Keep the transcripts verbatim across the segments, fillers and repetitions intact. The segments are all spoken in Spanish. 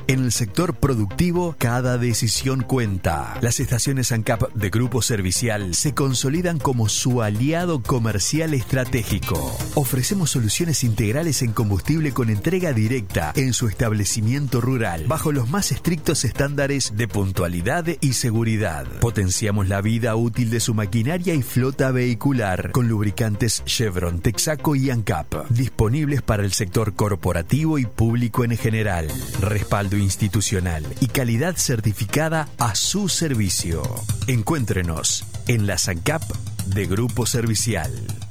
En el sector productivo, cada decisión cuenta. Las estaciones ANCAP de Grupo Servicial se consolidan como su aliado comercial estratégico. Ofrecemos soluciones integrales en combustible con entrega directa en su establecimiento rural, bajo los más estrictos estándares de puntualidad y seguridad. Potenciamos la vida útil de su maquinaria y flota vehicular con lubricantes Chevron, Texaco y ANCAP, disponibles para el sector corporativo y público en general. Respaldo institucional y calidad certificada a su servicio. Encuéntrenos en las ANCAP de Grupo Servicial.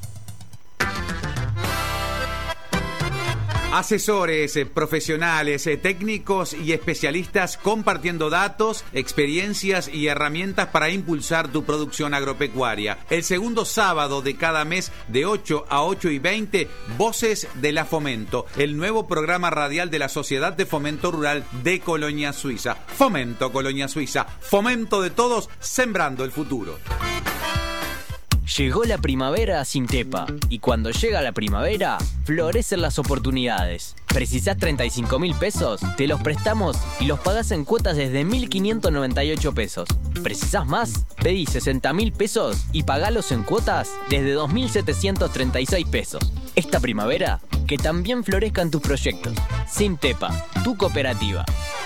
Asesores, eh, profesionales, eh, técnicos y especialistas compartiendo datos, experiencias y herramientas para impulsar tu producción agropecuaria. El segundo sábado de cada mes de ocho a ocho y veinte, Voces de la Fomento, el nuevo programa radial de la Sociedad de Fomento Rural de Colonia Suiza. Fomento Colonia Suiza, fomento de todos, sembrando el futuro. Llegó la primavera a Sintepa y cuando llega la primavera, florecen las oportunidades. ¿Precisás treinta y cinco mil pesos? Te los prestamos y los pagás en cuotas desde mil quinientos noventa y ocho pesos. ¿Precisás más? Pedí sesenta mil pesos y pagalos en cuotas desde dos mil setecientos treinta y seis pesos. Esta primavera, que también florezcan tus proyectos. Sintepa, tu cooperativa.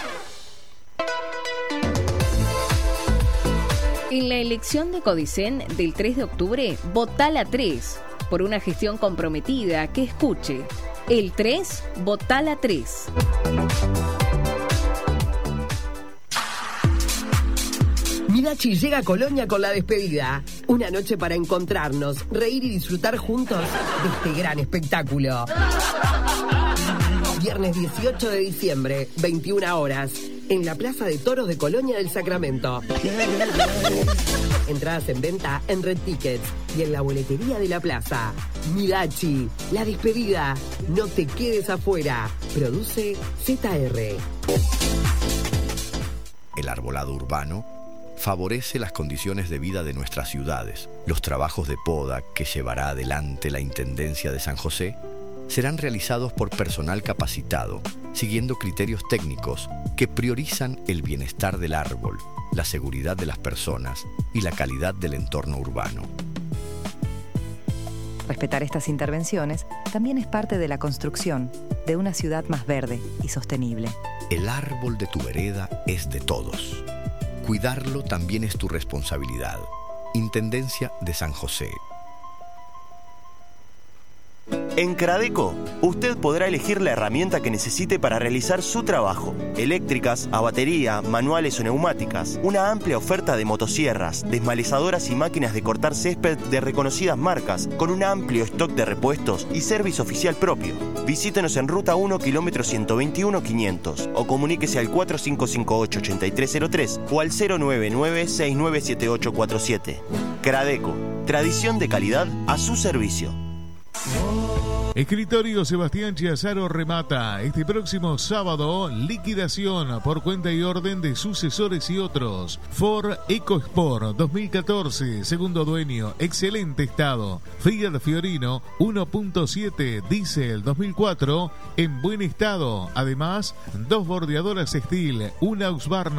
En la elección de Codicen del tres de octubre, votá la tres. Por una gestión comprometida que escuche. El tres, votá la tres. Midachi llega a Colonia con la despedida. Una noche para encontrarnos, reír y disfrutar juntos de este gran espectáculo. Viernes dieciocho de diciembre, veintiuna horas, en la Plaza de Toros de Colonia del Sacramento. Entradas en venta en Red Tickets y en la boletería de la plaza. Midachi, la despedida. No te quedes afuera. Produce Z R. El arbolado urbano favorece las condiciones de vida de nuestras ciudades. Los trabajos de poda que llevará adelante la Intendencia de San José serán realizados por personal capacitado, siguiendo criterios técnicos que priorizan el bienestar del árbol, la seguridad de las personas y la calidad del entorno urbano. Respetar estas intervenciones también es parte de la construcción de una ciudad más verde y sostenible. El árbol de tu vereda es de todos. Cuidarlo también es tu responsabilidad. Intendencia de San José. En Cradeco, usted podrá elegir la herramienta que necesite para realizar su trabajo. Eléctricas, a batería, manuales o neumáticas. Una amplia oferta de motosierras, desmalezadoras y máquinas de cortar césped de reconocidas marcas, con un amplio stock de repuestos y servicio oficial propio. Visítenos en Ruta uno, kilómetro ciento veintiuno, quinientos, o comuníquese al cuatro cinco cinco ocho, ocho tres cero tres o al cero nueve nueve, seis nueve siete ocho cuatro siete. Cradeco, tradición de calidad a su servicio. Escritorio Sebastián Chiazaro remata este próximo sábado liquidación por cuenta y orden de sucesores y otros. Ford EcoSport dos mil catorce, segundo dueño, excelente estado. Fiat Fiorino uno punto siete diésel dos mil cuatro en buen estado. Además, dos bordeadoras Steel, una Husqvarna